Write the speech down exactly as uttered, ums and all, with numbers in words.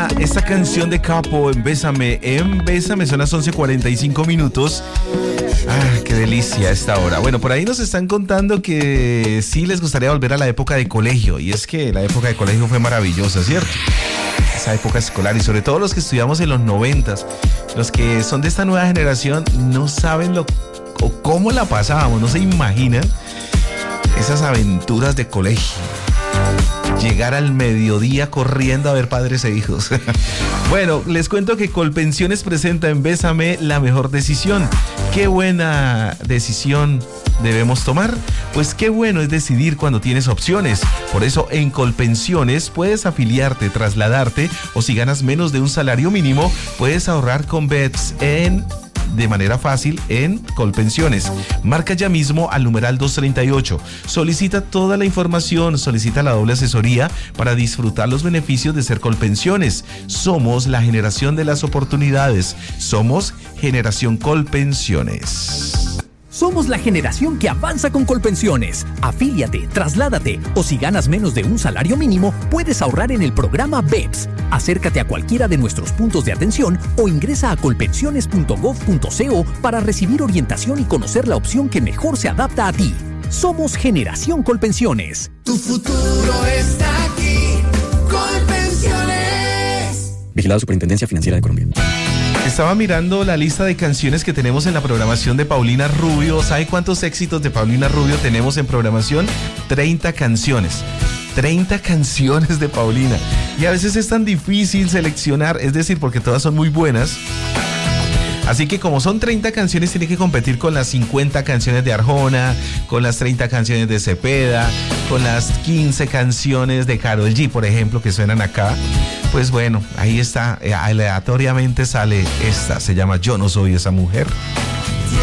esta canción de Capo en Bésame, en Bésame, son las once cuarenta y cinco minutos. Ah, qué delicia esta hora. Bueno, por ahí nos están contando que sí les gustaría volver a la época de colegio, y es que la época de colegio fue maravillosa, ¿cierto? Esa época escolar, y sobre todo los que estudiamos en los noventas, los que son de esta nueva generación no saben lo o cómo la pasábamos, no se imaginan esas aventuras de colegio. Llegar al mediodía corriendo a ver Padres e Hijos. Bueno, les cuento que Colpensiones presenta en Bésame la mejor decisión. ¿Qué buena decisión debemos tomar? Pues qué bueno es decidir cuando tienes opciones. Por eso en Colpensiones puedes afiliarte, trasladarte, o si ganas menos de un salario mínimo, puedes ahorrar con B E P S en... de manera fácil en Colpensiones. Marca ya mismo al numeral doscientos treinta y ocho. Solicita toda la información, solicita la doble asesoría para disfrutar los beneficios de ser Colpensiones. Somos la generación de las oportunidades. Somos Generación Colpensiones. Somos la generación que avanza con Colpensiones. Afíliate, trasládate, o si ganas menos de un salario mínimo, puedes ahorrar en el programa B E P S. Acércate a cualquiera de nuestros puntos de atención o ingresa a colpensiones punto gov punto co para recibir orientación y conocer la opción que mejor se adapta a ti. Somos Generación Colpensiones. Tu futuro está aquí. Colpensiones. Vigilado Superintendencia Financiera de Colombia. Estaba mirando la lista de canciones que tenemos en la programación de Paulina Rubio. ¿Sabe cuántos éxitos de Paulina Rubio tenemos en programación? treinta canciones. treinta canciones de Paulina. Y a veces es tan difícil seleccionar, es decir, porque todas son muy buenas. Así que como son treinta canciones, tiene que competir con las cincuenta canciones de Arjona, con las treinta canciones de Cepeda, con las quince canciones de Karol G, por ejemplo, que suenan acá. Pues bueno, ahí está, aleatoriamente sale esta, se llama Yo no soy esa mujer.